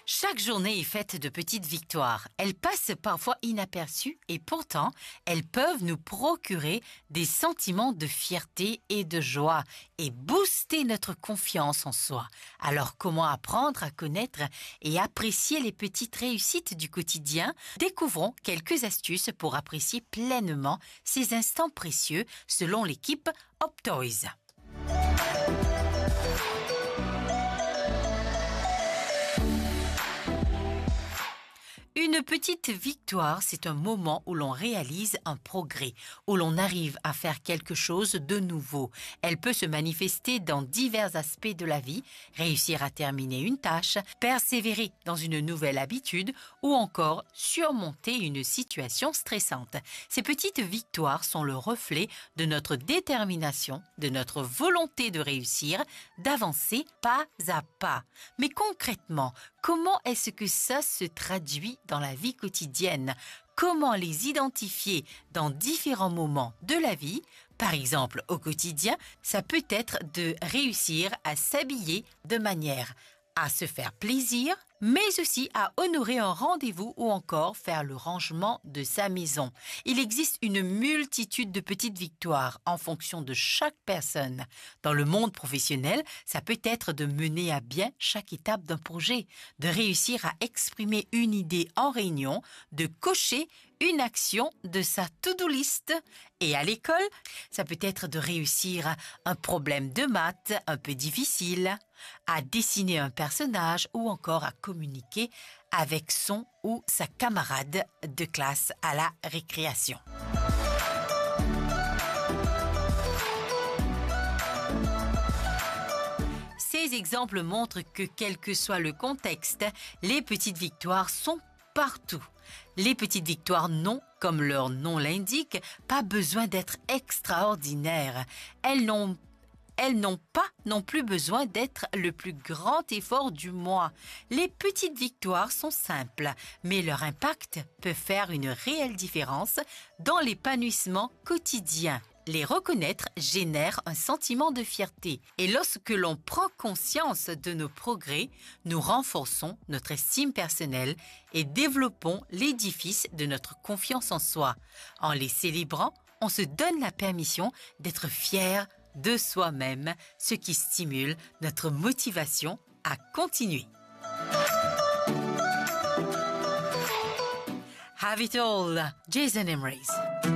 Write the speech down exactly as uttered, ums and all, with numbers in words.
Chaque journée est faite de petites victoires. Elles passent parfois inaperçues et pourtant, elles peuvent nous procurer des sentiments de fierté et de joie et booster notre confiance en soi. Alors, comment apprendre à connaître et apprécier les petites réussites du quotidien? Découvrons quelques astuces pour apprécier pleinement ces instants précieux selon l'équipe Optoys. Une petite victoire, c'est un moment où l'on réalise un progrès, où l'on arrive à faire quelque chose de nouveau. Elle peut se manifester dans divers aspects de la vie, réussir à terminer une tâche, persévérer dans une nouvelle habitude ou encore surmonter une situation stressante. Ces petites victoires sont le reflet de notre détermination, de notre volonté de réussir, d'avancer pas à pas. Mais concrètement, comment est-ce que ça se traduit dans la vie quotidienne? Comment les identifier dans différents moments de la vie? Par exemple, au quotidien, ça peut être de réussir à s'habiller de manière à se faire plaisir, mais aussi à honorer un rendez-vous ou encore faire le rangement de sa maison. Il existe une multitude de petites victoires en fonction de chaque personne. Dans le monde professionnel, ça peut être de mener à bien chaque étape d'un projet, de réussir à exprimer une idée en réunion, de cocher une action de sa to-do list. Et à l'école, ça peut être de réussir un problème de maths un peu difficile, à dessiner un personnage ou encore à communiquer avec son ou sa camarade de classe à la récréation. Ces exemples montrent que quel que soit le contexte, les petites victoires sont partout. Les petites victoires n'ont, comme leur nom l'indique, pas besoin d'être extraordinaires. Elles n'ont Elles n'ont pas non plus besoin d'être le plus grand effort du mois. Les petites victoires sont simples, mais leur impact peut faire une réelle différence dans l'épanouissement quotidien. Les reconnaître génère un sentiment de fierté. Et lorsque l'on prend conscience de nos progrès, nous renforçons notre estime personnelle et développons l'édifice de notre confiance en soi. En les célébrant, on se donne la permission d'être fier de soi-même, ce qui stimule notre motivation à continuer. Have it all, Jason Emrys.